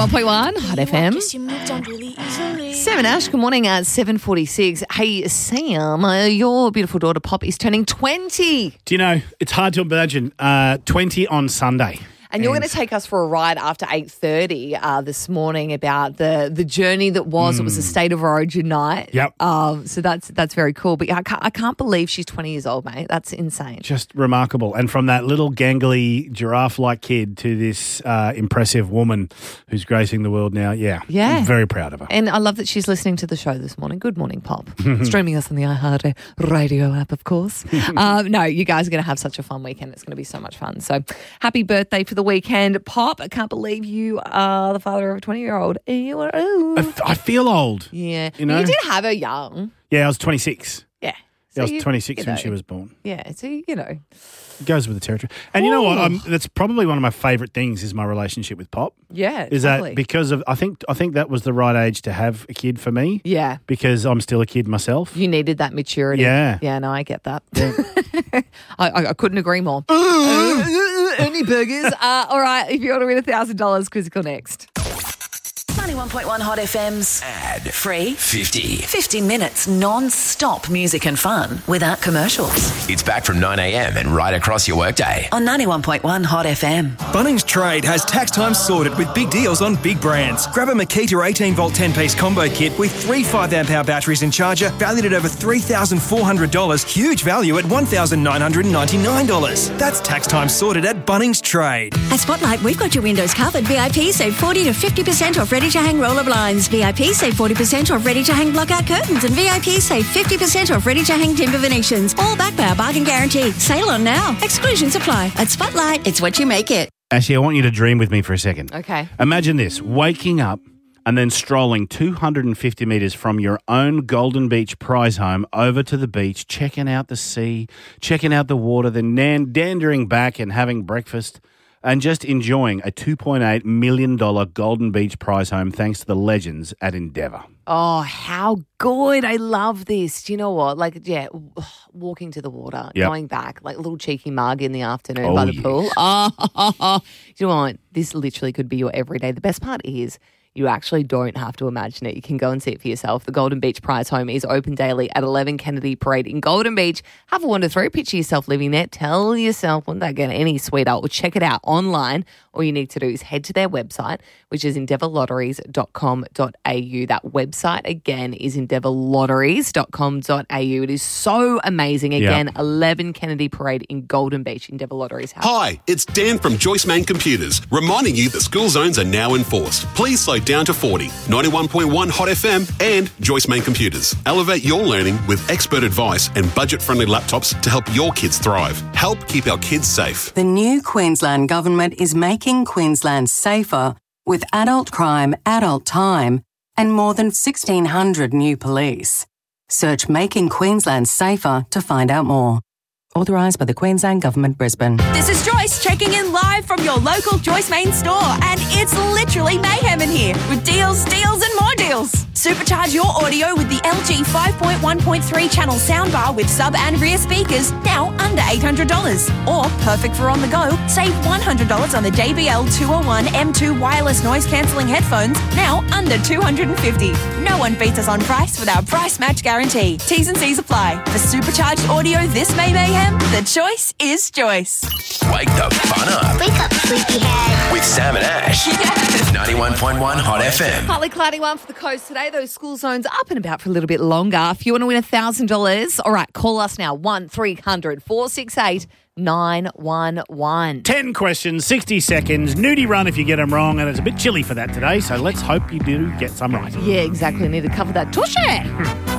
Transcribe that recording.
91.1 Hot FM. 7 Ash, good morning at 7:46. Hey, Sam, your beautiful daughter Pop is turning 20. Do you know, it's hard to imagine 20 on Sunday. And you're going to take us for a ride after 8:30 this morning about the journey that was. It was a State of Origin night. Yep. So that's very cool. But I can't believe she's 20 years old, mate. That's insane. Just remarkable. And from that little gangly giraffe-like kid to this impressive woman who's gracing the world now. Yeah. I'm very proud of her. And I love that she's listening to the show this morning. Good morning, Pop. Streaming us on the iHeart Radio app, of course. No, you guys are going to have such a fun weekend. It's going to be so much fun. So happy birthday for the weekend, Pop. I can't believe you are the father of a 20-year-old. I feel old. Yeah. You know? You did have her young. Yeah, I was 26. Yeah. I was 26 when she was born. Yeah, so, you know. It goes with the territory. And you know what? That's probably one of my favourite things is my relationship with Pop. Yeah, Is totally. that because of, I think that was the right age to have a kid for me. Yeah. Because I'm still a kid myself. You needed that maturity. Yeah. Yeah, no, I get that. I couldn't agree more. Ernie Burgers. All right, if you want to win $1,000, Quizzical next. 91.1 Hot FM's ad-free 50 minutes non-stop music and fun without commercials. It's back from 9 a.m. and right across your workday. On 91.1 Hot FM. Bunnings Trade has tax time sorted with big deals on big brands. Grab a Makita 18-volt 10-piece combo kit with 3 5-amp-hour batteries and charger valued at over $3,400. Huge value at $1,999. That's tax time sorted at Bunnings Trade. At Spotlight, we've got your windows covered. VIP save 40 to 50% off ready-to-hang roller blinds. VIP save 40% off ready-to-hang block-out curtains. And VIP save 50% off ready-to-hang timber Venetians. All backed by our bargain guarantee. Sale on now. Exclusions apply. At Spotlight, it's what you make it. Actually, I want you to dream with me for a second. Okay. Imagine this, waking up and then strolling 250 metres from your own Golden Beach prize home over to the beach, checking out the sea, checking out the water, then dandering back and having breakfast and just enjoying a $2.8 million Golden Beach prize home thanks to the legends at Endeavour. Oh, how good. I love this. Do you know what? Walking to the water, going back, like a little cheeky mug in the afternoon by the pool. Oh, do you know what? This literally could be your everyday. The best part is you actually don't have to imagine it. You can go and see it for yourself. The Golden Beach Prize Home is open daily at 11 Kennedy Parade in Golden Beach. Have a wander through, picture yourself living there. Tell yourself, wouldn't that get any sweeter? Or check it out online. All you need to do is head to their website, which is endeavourlotteries.com.au. That website, again, is endeavourlotteries.com.au. It is so amazing. Again, 11 Kennedy Parade in Golden Beach, Endeavour Lotteries House. Hi, it's Dan from Joyce Main Computers, reminding you that school zones are now enforced. Please slow down to 40, 91.1 Hot FM and Joyce Main Computers. Elevate your learning with expert advice and budget-friendly laptops to help your kids thrive. Help keep our kids safe. The new Queensland Government is making Queensland safer with adult crime, adult time, and more than 1,600 new police. Search Making Queensland Safer to find out more. Authorised by the Queensland Government, Brisbane. This is Joyce checking in live from your local Joyce Main store, and it's literally mayhem in here with deals, and more deals. Supercharge your audio with the LG 5.1.3 channel soundbar with sub and rear speakers, now under $800. Or, perfect for on the go, save $100 on the JBL 201 M2 wireless noise cancelling headphones, now under $250. No one beats us on price with our price match guarantee. T's and C's apply. For supercharged audio this May mayhem, the choice is Joyce. Wake the fun up. Wake up, sleepyhead. With Sam and Ash. 91.1 Hot FM. Partly cloudy one for the coast today. Those school zones up and about for a little bit longer. If you want to win $1,000, all right, call us now. 1-300-468-911. 10 questions, 60 seconds, nudie run if you get them wrong, and it's a bit chilly for that today, so let's hope you do get some right. Yeah, exactly. Need to cover that tushy.